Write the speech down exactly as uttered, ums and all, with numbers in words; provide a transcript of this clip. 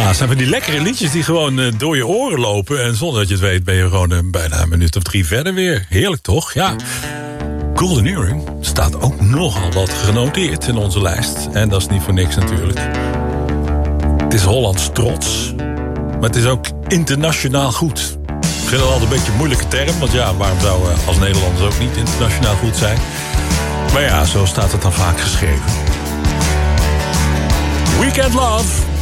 het zijn van die lekkere liedjes die gewoon uh, door je oren lopen. En zonder dat je het weet ben je gewoon uh, bijna een minuut of drie verder weer. Heerlijk toch? Ja. Golden Earring staat ook nogal wat genoteerd in onze lijst. En dat is niet voor niks natuurlijk. Het is Hollands trots. Maar het is ook internationaal goed. Ik vind het altijd een beetje een moeilijke term. Want ja, waarom zou uh, als Nederlanders ook niet internationaal goed zijn? Maar ja, zo staat het dan vaak geschreven. Weekend Love.